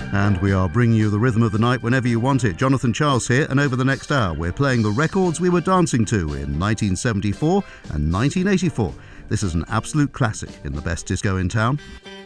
And we are bringing you the rhythm of the night whenever you want it. Jonathan Charles here, and over the next hour we're playing the records we were dancing to in 1974 and 1984. This is an absolute classic in the best disco in town.